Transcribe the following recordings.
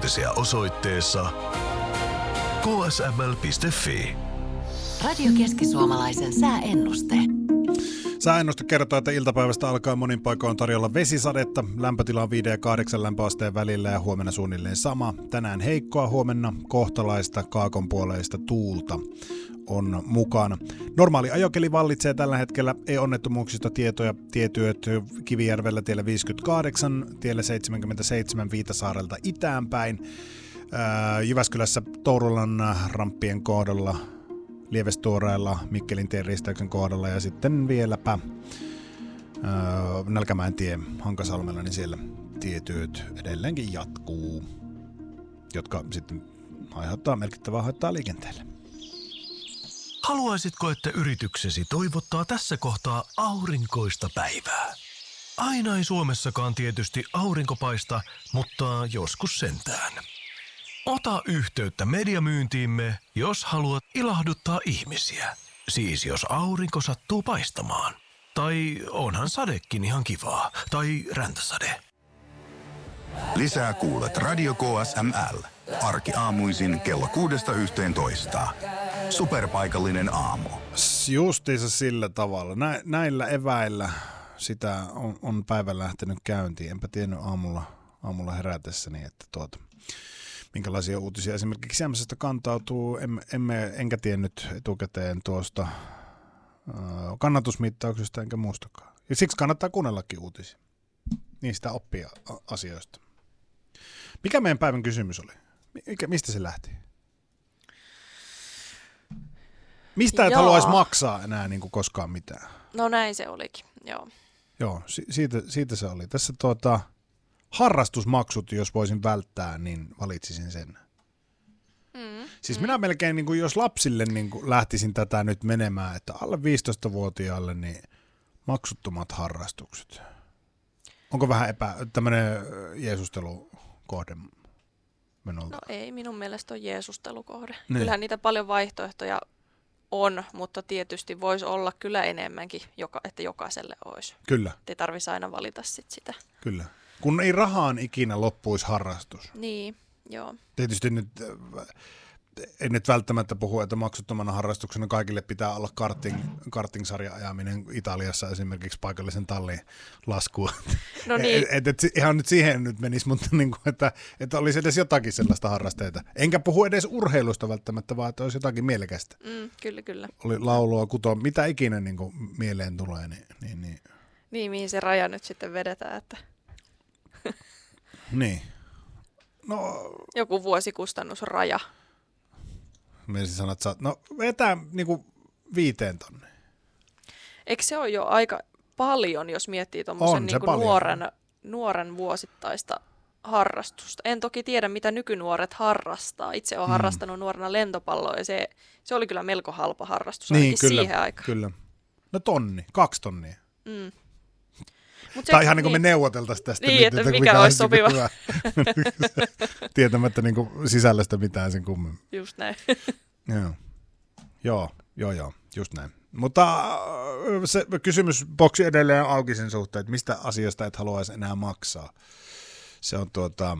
uutisia osoitteessa ksml.fi. Radio Keski-Suomalaisen sääennuste. Sääennuste kertoo, että iltapäivästä alkaa monin paikoin tarjolla vesisadetta. Lämpötila on 5 ja 8 lämpöasteen välillä ja huomenna suunnilleen sama. Tänään heikkoa, huomenna kohtalaista kaakonpuoleista tuulta on mukana. Normaali ajokeli vallitsee tällä hetkellä, ei onnettomuuksista tietoja. Tietyöt Kivijärvellä tiellä 58, tiellä 77 Viitasaarelta itäänpäin. Jyväskylässä Tourulan ramppien kohdalla, Lievestuoreella Mikkelin tien risteyksen kohdalla ja sitten vieläpä Nälkämäen tie Hankasalmella, niin siellä tietyöt edelleenkin jatkuu, jotka sitten aiheuttaa merkittävää haittaa liikenteelle. Haluaisitko, että yrityksesi toivottaa tässä kohtaa aurinkoista päivää? Aina ei Suomessakaan tietysti aurinko paista, mutta joskus sentään. Ota yhteyttä mediamyyntiimme, jos haluat ilahduttaa ihmisiä. Siis jos aurinko sattuu paistamaan. Tai onhan sadekin ihan kivaa. Tai räntäsade. Lisää kuulet Radio KSML. Arkiaamuisin kello 6–11. Superpaikallinen aamu. Justiinsa sillä tavalla. Näillä eväillä sitä on päivä lähtenyt käyntiin. Enpä tiennyt aamulla herätessäni, että minkälaisia uutisia esimerkiksi Jämsästä kantautuu. Enkä tiennyt etukäteen tuosta kannatusmittauksesta enkä muustakaan. Ja siksi kannattaa kuunnellakin uutisia. Niistä oppia asioista. Mikä meidän päivän kysymys oli? Mistä se lähti? Mistä et haluaisi maksaa enää niin kuin koskaan mitään? No näin se olikin, joo. Joo, siitä se oli. Tässä harrastusmaksut, jos voisin välttää, niin valitsisin sen. Siis minä melkein, niin kuin jos lapsille niin kuin lähtisin tätä nyt menemään, että alle 15-vuotiaalle niin maksuttomat harrastukset. Onko vähän tämmöinen jeesustelukohde minulta? No ei, minun mielestä on jeesustelukohde. Niin. Kyllähän niitä paljon vaihtoehtoja on, mutta tietysti voisi olla kyllä enemmänkin, että jokaiselle olisi. Kyllä. Ei tarvitsisi aina valita sitä. Kyllä. Kun ei rahaan ikinä loppuisi harrastus. Niin, joo. Tietysti nyt en nyt välttämättä puhu, että maksuttomana harrastuksena kaikille pitää olla karting-sarja ajaminen Italiassa esimerkiksi paikallisen tallin laskuun. No niin. Ihan nyt siihen nyt menisi, mutta niin kuin, että olisi edes jotakin sellaista harrasteita. Enkä puhu edes urheilusta välttämättä, vaan että olisi jotakin mielekästä. Kyllä. Oli laulua, kutoa, mitä ikinä niin kuin mieleen tulee. Niin. Niin, mihin se raja nyt sitten vedetään, että Niin. No, joku vuosikustannusraja. mielisin sanoa, että vetää niinku 5 000. Eikö se ole jo aika paljon, jos miettii tuommoisen niin nuoren vuosittaista harrastusta? En toki tiedä, mitä nykynuoret harrastaa. Itse olen harrastanut nuorena lentopalloa ja se oli kyllä melko halpa harrastus ainakin siihen aikaan. Kyllä. No 2 tonnia. Se, tai ihan niin kuin me neuvoteltaisiin tästä. Niin, että mikä olisi sopiva. Hyvä. Tietämättä niin kuin sisällöstä mitään sen kummemmin. Just näin. Joo, just näin. Mutta se kysymysboksi edelleen auki sen suhteen, että mistä asiasta et haluaisi enää maksaa. Se on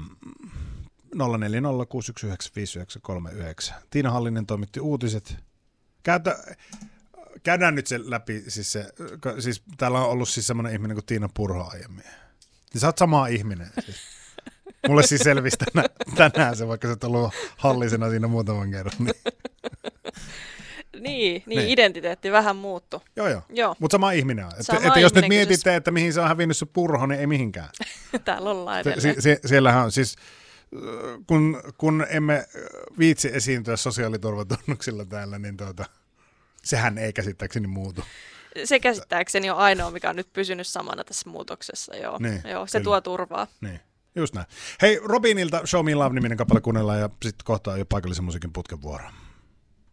0406195939. Tiina Hallinen toimitti uutiset. Käydään nyt se läpi. Siis täällä on ollut siis semmoinen ihminen kuin Tiina Purho aiemmin. Sä oot sama ihminen. Siis. Mulle siis selvisi tänään se, vaikka sä oot ollut Hallisena siinä muutaman kerran. Niin, identiteetti vähän muuttui. Joo. Mutta sama ihminen on. Sama että jos nyt ihminen, mietitte, että mihin se on hävinnyt se Purho, niin ei mihinkään. Täällä ollaan edelleen. Siellähän on siis, kun emme viitsi esiintyä sosiaaliturvatunnuksilla täällä, niin sehän ei käsittääkseni muutu. Se käsittääkseni on ainoa, mikä on nyt pysynyt samana tässä muutoksessa. Joo, niin, joo se tuo turvaa. Niin, just näin. Hei, Robinilta Show Me Love -niminen kappale kuunnellaan ja sitten kohta jo paikallisen musiikin putken vuoro.